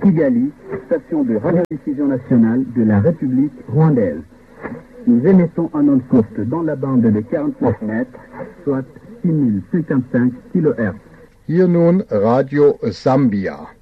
Kigali, station de radiodiffusion nationale de la République rwandaise. Nous émettons en ondes courtes dans la bande de 49 mètres, soit 6055 kHz. Hier nun Radio Sambia.